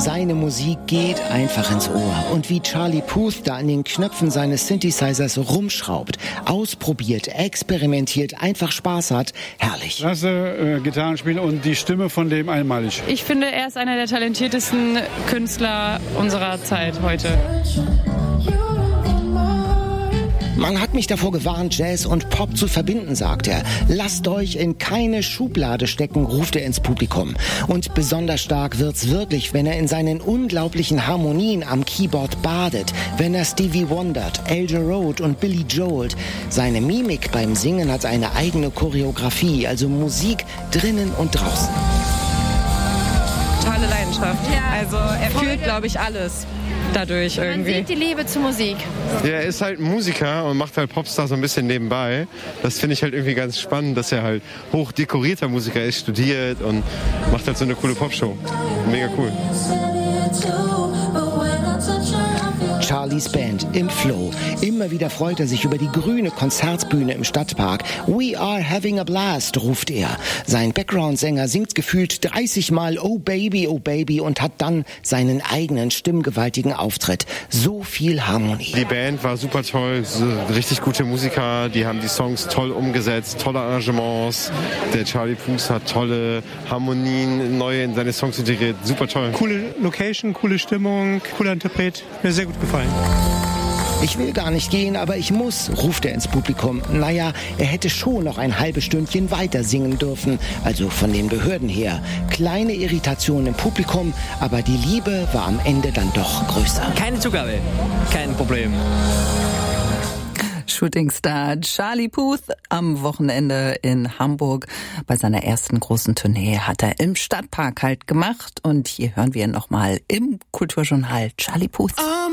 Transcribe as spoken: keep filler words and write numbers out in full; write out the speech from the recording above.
Seine Musik geht einfach ins Ohr. Und wie Charlie Puth da an den Knöpfen seines Synthesizers rumschraubt, ausprobiert, experimentiert, einfach Spaß hat, herrlich. Klasse äh, Gitarrenspiel und die Stimme von dem einmalig. Ich finde, er ist einer der talentiertesten Künstler unserer Zeit heute. Man hat mich davor gewarnt, Jazz und Pop zu verbinden, sagt er. Lasst euch in keine Schublade stecken, ruft er ins Publikum. Und besonders stark wird's wirklich, wenn er in seinen unglaublichen Harmonien am Keyboard badet, wenn er Stevie wondert, El Jarreau und Billy Joel. Seine Mimik beim Singen hat eine eigene Choreografie, also Musik drinnen und draußen. Totale Leidenschaft. Ja. Also er fühlt, glaube ich, alles dadurch irgendwie. Man sieht die Liebe zur Musik. Ja, er ist halt ein Musiker und macht halt Popstar so ein bisschen nebenbei. Das finde ich halt irgendwie ganz spannend, dass er halt hoch dekorierter Musiker ist, studiert und macht halt so eine coole Popshow. Mega cool. Charlies Band im Flow. Immer wieder freut er sich über die grüne Konzertbühne im Stadtpark. We are having a blast, ruft er. Sein Background-Sänger singt gefühlt dreißig Mal Oh Baby, Oh Baby und hat dann seinen eigenen stimmgewaltigen Auftritt. So viel Harmonie. Die Band war super toll, so richtig gute Musiker, die haben die Songs toll umgesetzt, tolle Arrangements. Der Charlie Puth hat tolle Harmonien neu in seine Songs integriert, super toll. Coole Location, coole Stimmung, cooler Interpret, mir sehr gut gefallen. Ich will gar nicht gehen, aber ich muss, ruft er ins Publikum. Naja, er hätte schon noch ein halbes Stündchen weiter singen dürfen, also von den Behörden her. Kleine Irritation im Publikum, aber die Liebe war am Ende dann doch größer. Keine Zugabe, kein Problem. Shootingstar Charlie Puth am Wochenende in Hamburg. Bei seiner ersten großen Tournee hat er im Stadtpark halt gemacht. Und hier hören wir nochmal im Kulturjournal Charlie Puth.